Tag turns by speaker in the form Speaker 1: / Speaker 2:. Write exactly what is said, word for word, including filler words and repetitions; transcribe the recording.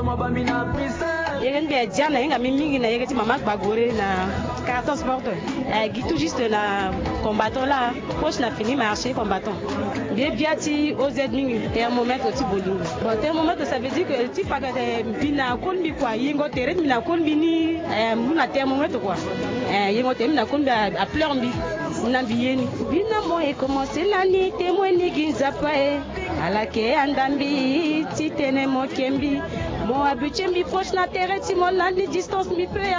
Speaker 1: yegen be diana yenga mingi na yegeti mama bagore na carton sport eh tout juste na combattant là poche na fini marché combattant bien biati aux ennemis thermomètre ti bolingo bon thermomètre ça veut dire que ti pas que bina konbi quoi yingo tere bina konbi ni eh muna thermomètre quoi eh yingo tere bina konbi a pleur mbi na biyeni bina mo e commencer l'année témoigner ginzapa e alake andambi ti tene mo kembi mo abuche mi poche na tere ti mo landi distance mi peut